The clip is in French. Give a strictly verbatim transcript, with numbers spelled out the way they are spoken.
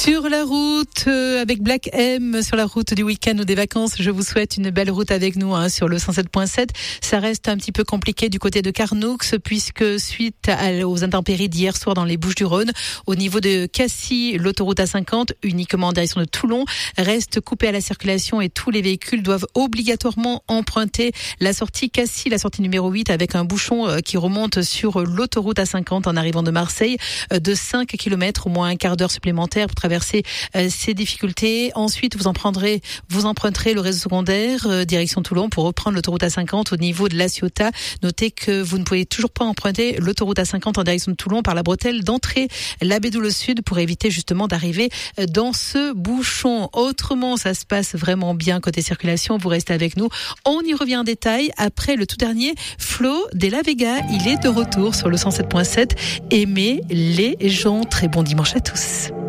Sur la route, euh, avec Black M, sur la route du week-end ou des vacances, je vous souhaite une belle route avec nous hein, sur le cent sept point sept. Ça reste un petit peu compliqué du côté de Carnoux, puisque suite à, aux intempéries d'hier soir dans les Bouches-du-Rhône, au niveau de Cassis, l'autoroute A cinquante, uniquement en direction de Toulon, reste coupée à la circulation et tous les véhicules doivent obligatoirement emprunter la sortie Cassis, la sortie numéro huit, avec un bouchon euh, qui remonte sur l'autoroute A cinquante en arrivant de Marseille euh, de cinq kilomètres, au moins un quart d'heure supplémentaire pour traverser euh, ces difficultés. Ensuite, vous en prendrez, vous emprunterez le réseau secondaire euh, direction Toulon pour reprendre l'autoroute A cinquante au niveau de La Ciotat. Notez que vous ne pouvez toujours pas emprunter l'autoroute A cinquante en direction de Toulon par la bretelle d'entrée La Bédoule au sud pour éviter justement d'arriver dans ce bouchon. Autrement, ça se passe vraiment bien côté circulation. Vous restez avec nous. On y revient en détail après le tout dernier. Flo Della Vega, il est de retour sur le cent sept point sept. Aimez les gens. Très bon dimanche à tous.